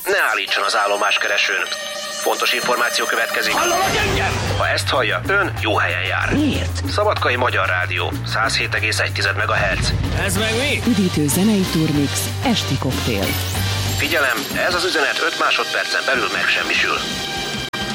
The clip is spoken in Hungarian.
ne állítson az állomáskeresőn. Fontos információ következik. Hallanak engem? Ha ezt hallja, ön jó helyen jár. Miért? Szabadkai Magyar Rádió, 107,1 MHz. Ez meg mi? Üdítő zenei turmix, esti koktél. Figyelem, ez az üzenet 5 másodpercen belül megsemmisül.